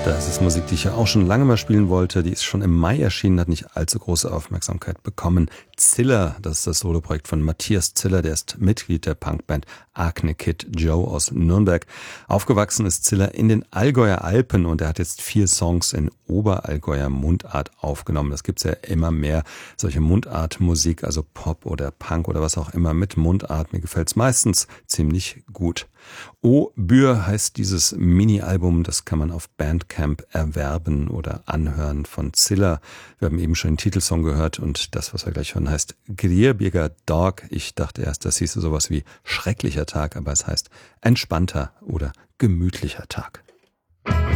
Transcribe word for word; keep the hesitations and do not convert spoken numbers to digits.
Das ist Musik, die ich ja auch schon lange mal spielen wollte. Die ist schon im Mai erschienen, hat nicht allzu große Aufmerksamkeit bekommen. Ziller, das ist das Soloprojekt von Matthias Ziller, der ist Mitglied der Punkband Acne Kid Joe aus Nürnberg. Aufgewachsen ist Ziller in den Allgäuer Alpen und er hat jetzt vier Songs in Oberallgäuer Mundart aufgenommen. Das gibt's ja immer mehr, solche Mundartmusik, also Pop oder Punk oder was auch immer mit Mundart. Mir gefällt's meistens ziemlich gut. O Bür heißt dieses Mini-Album, das kann man auf Bandcamp erwerben oder anhören von Ziller. Wir haben eben schon den Titelsong gehört und das, was wir gleich hören, heißt Grierbiger Dog. Ich dachte erst, das hieße sowas wie schrecklicher Tag, aber es heißt entspannter oder gemütlicher Tag.